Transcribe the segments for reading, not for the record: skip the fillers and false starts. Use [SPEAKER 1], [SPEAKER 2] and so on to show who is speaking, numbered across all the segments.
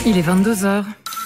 [SPEAKER 1] Il est 22h.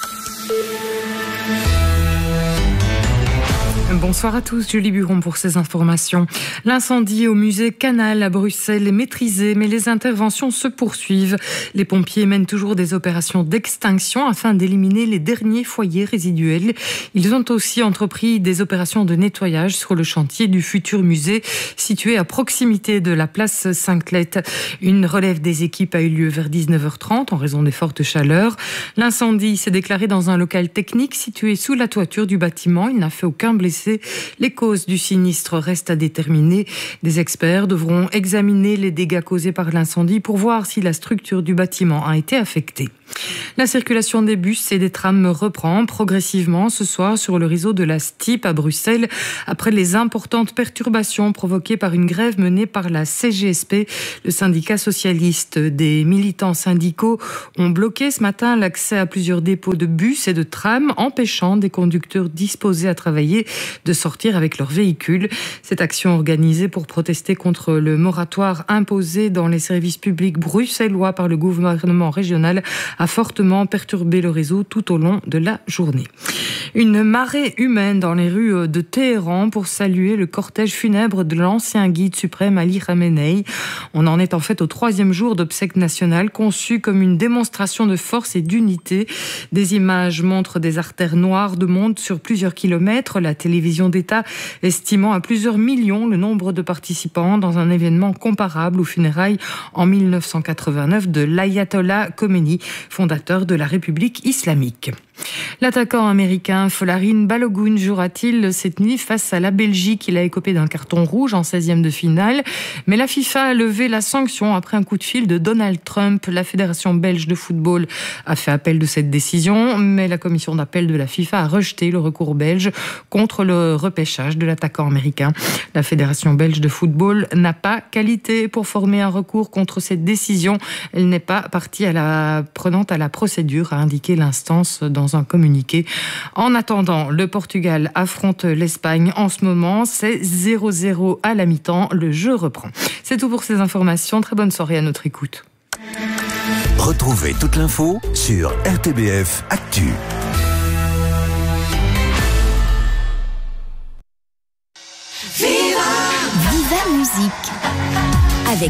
[SPEAKER 1] Bonsoir à tous, Julie Buron pour ces informations. L'incendie au musée Canal à Bruxelles est maîtrisé, mais les interventions se poursuivent. Les pompiers mènent toujours des opérations d'extinction afin d'éliminer les derniers foyers résiduels. Ils ont aussi entrepris des opérations de nettoyage sur le chantier du futur musée situé à proximité de la place Sainte-Lette. Une relève des équipes a eu lieu vers 19h30 en raison des fortes chaleurs. L'incendie s'est déclaré dans un local technique situé sous la toiture du bâtiment. Il n'a fait aucun blessé. Les causes du sinistre restent à déterminer. Des experts devront examiner les dégâts causés par l'incendie pour voir si la structure du bâtiment a été affectée. La circulation des bus et des trams reprend progressivement ce soir sur le réseau de la STIP à Bruxelles après les importantes perturbations provoquées par une grève menée par la CGSP, le syndicat socialiste. Des militants syndicaux ont bloqué ce matin l'accès à plusieurs dépôts de bus et de trams, empêchant des conducteurs disposés à travailler de sortir avec leurs véhicules. Cette action organisée pour protester contre le moratoire imposé dans les services publics bruxellois par le gouvernement régional a fortement perturbé le réseau tout au long de la journée. Une marée humaine dans les rues de Téhéran pour saluer le cortège funèbre de l'ancien guide suprême Ali Khamenei. On en est en fait au 3e jour d'obsèques nationales conçu comme une démonstration de force et d'unité. Des images montrent des artères noires de monde sur plusieurs kilomètres. La télévision d'État estimant à plusieurs millions le nombre de participants dans un événement comparable aux funérailles en 1989 de l'Ayatollah Khomeini, fondateur de la République islamique. L'attaquant américain Folarin Balogun jouera-t-il cette nuit face à la Belgique? Il a écopé d'un carton rouge en 16e de finale, mais la FIFA a levé la sanction après un coup de fil de Donald Trump. La Fédération belge de football a fait appel de cette décision, mais la commission d'appel de la FIFA a rejeté le recours belge contre le repêchage de l'attaquant américain. La Fédération belge de football n'a pas qualité pour former un recours contre cette décision. Elle n'est pas partie prenante à la procédure, a indiqué l'instance dans un communiqué. En attendant, le Portugal affronte l'Espagne. En ce moment, c'est 0-0 à la mi-temps. Le jeu reprend. C'est tout pour ces informations. Très bonne soirée à notre écoute.
[SPEAKER 2] Retrouvez toute l'info sur RTBF Actu.
[SPEAKER 3] Viva Musique.